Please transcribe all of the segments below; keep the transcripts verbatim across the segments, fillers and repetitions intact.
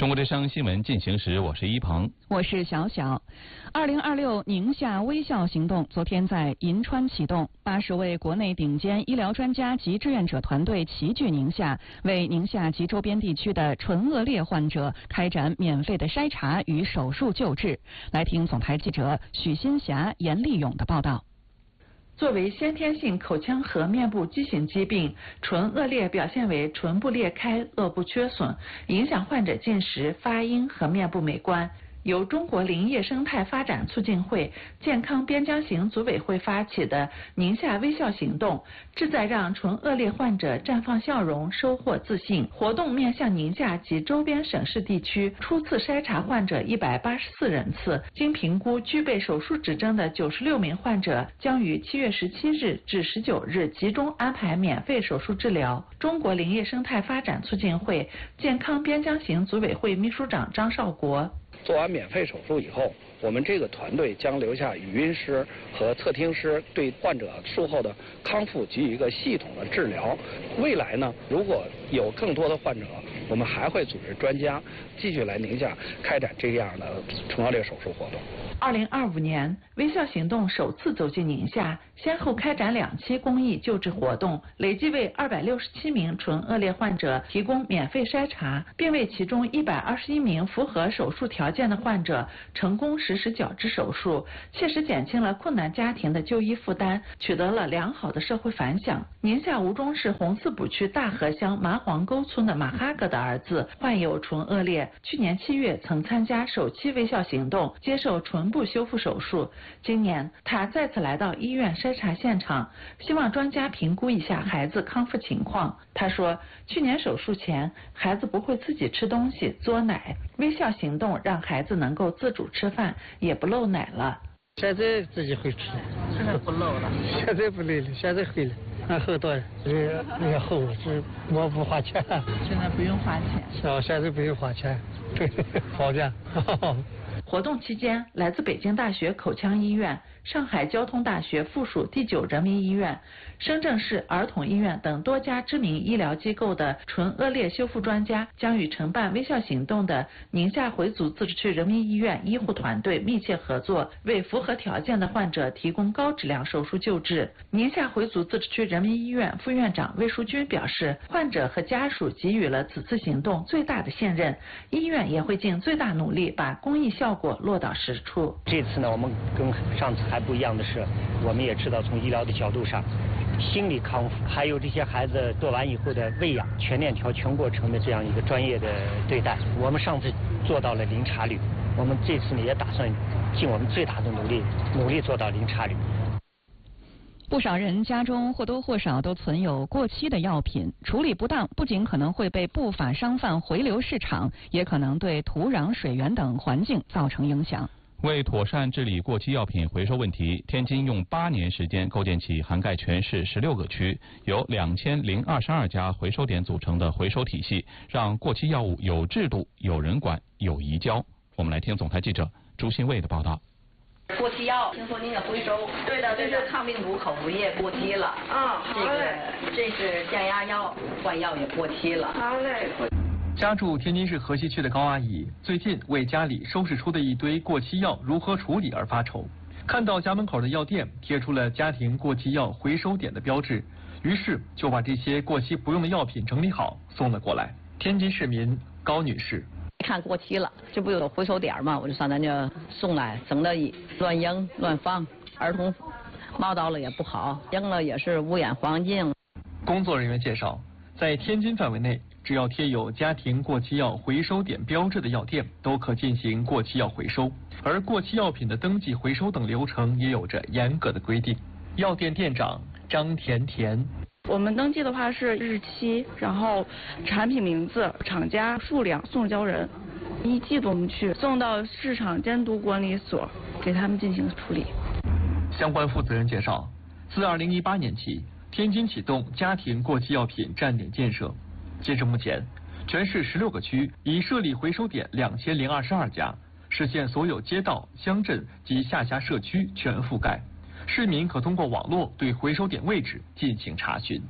中国之声新闻进行时，我是一鹏， 我是小小。二零二六宁夏微笑行动昨天在银川启动，八十位国内顶尖医疗专家及志愿者团队齐聚宁夏，为宁夏及周边地区的唇腭裂患者开展免费的筛查与手术救治。来听总台记者许新霞、严立勇的报道。作为先天性口腔和面部畸形疾病，唇腭裂表现为唇部裂开、颚部缺损，影响患者进食、发音和面部美观。由中国林业生态发展促进会、健康边疆行组委会发起的宁夏微笑行动，旨在让唇腭裂患者绽放笑容，收获自信。活动面向宁夏及周边省市地区初次筛查患者一百八十四人次，经评估具备手术指征的九十六名患者将于七月十七日至十九日集中安排免费手术治疗。中国林业生态发展促进会、健康边疆行组委会秘书长张少国。 做完免费手术以后，我们这个团队将留下语音师和测听师，对患者术后的康复给予一个系统的治疗。未来呢，如果有更多的患者，我们还会组织专家继续来宁夏开展这样的唇腭裂手术活动。 二零二五年，微笑行动首次走进宁夏，先后开展两期公益救治活动，累计为二百六十七名唇腭裂患者提供免费筛查，并为其中一百二十一名符合手术条件的患者成功实施矫治手术，切实减轻了困难家庭的就医负担，取得了良好的社会反响。宁夏吴忠市红四堡区大河乡麻黄沟村的马哈格的儿子患有唇腭裂，去年七月曾参加首期微笑行动，接受唇部修复手术。今年他再次来到医院筛查现场，希望专家评估一下孩子康复情况。他说，去年手术前孩子不会自己吃东西、嘬奶，微笑行动让孩子能够自主吃饭，也不漏奶了。 现在自己会吃， 现在不漏了， 现在不累了，现在会了。那后段这那个后是我不花钱， 现在不用花钱。 是啊，现在不用花钱，好的。 活动期间，来自北京大学口腔医院、上海交通大学附属第九人民医院、深圳市儿童医院等多家知名医疗机构的唇腭裂修复专家将与承办微笑行动的宁夏回族自治区人民医院医护团队密切合作，为符合条件的患者提供高质量手术救治。宁夏回族自治区人民医院副院长魏淑君表示，患者和家属给予了此次行动最大的信任，医院也会尽最大努力把公益效果落到实处。 这次呢，我们跟上次还不一样的是，我们也知道从医疗的角度上，心理康复，还有这些孩子做完以后的喂养，全链条全过程的这样一个专业的对待。我们上次做到了零差率，我们这次呢也打算尽我们最大的努力，努力做到零差率。 不少人家中或多或少都存有过期的药品，处理不当不仅可能会被不法商贩回流市场，也可能对土壤、水源等环境造成影响。 为妥善治理过期药品回收问题，天津用八年时间构建起涵盖全市十六个区、由两千零二十二家回收点组成的回收体系，让过期药物有制度、有人管、有移交。我们来听总台记者朱新卫的报道。 过期药，听说您也回收？对的，这是抗病毒口服液过期了。啊，好嘞。这个这是降压药，换药也过期了。好嘞。 家住天津市河西区的高阿姨，最近为家里收拾出的一堆过期药如何处理而发愁。看到家门口的药店贴出了家庭过期药回收点的标志，于是就把这些过期不用的药品整理好送了过来。天津市民高女士。 看过期了，这不有回收点嘛，我就上咱这送来，整的乱扔乱放，儿童冒到了也不好，扔了也是污染环境。 工作人员介绍，在天津范围内，只要贴有家庭过期药回收点标志的药店，都可进行过期药回收。而过期药品的登记、回收等流程也有着严格的规定。药店店长张甜甜。 我们登记的话是日期，然后产品名字、厂家、数量、送交人，一季度我们去送到市场监督管理所，给他们进行处理。 相关负责人介绍，自二零一八年起，天津启动家庭过期药品站点建设。截至目前，全市十六个区已设立回收点两千零二十二家，实现所有街道、乡镇及下辖社区全覆盖。市民可通过网络对回收点位置进行查询。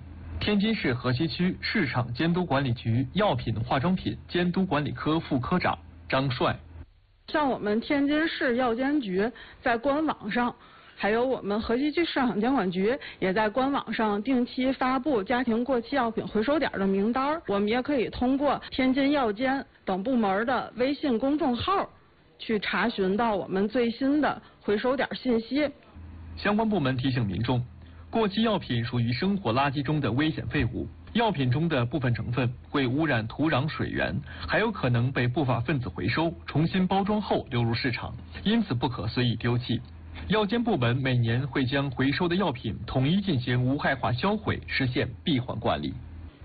天津市河西区市场监督管理局药品化妆品监督管理科副科长张帅。 像我们天津市药监局在官网上，还有我们河西区市场监管局也在官网上定期发布家庭过期药品回收点的名单。我们也可以通过天津药监等部门的微信公众号去查询到我们最新的回收点信息。 相关部门提醒民众，过期药品属于生活垃圾中的危险废物，药品中的部分成分会污染土壤水源，还有可能被不法分子回收，重新包装后流入市场，因此不可随意丢弃。药监部门每年会将回收的药品统一进行无害化销毁，实现闭环管理。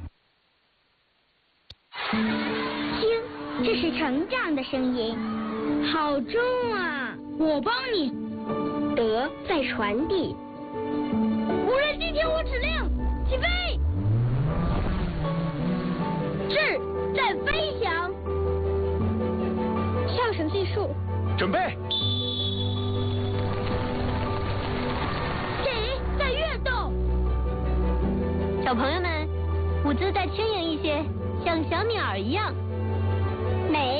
听，这是成长的声音，好重啊！我帮你。德在传递。无人机听我指令，起飞。智在飞翔。上升技术。 准备。 小朋友们，舞姿再轻盈一些，像小鸟一样。美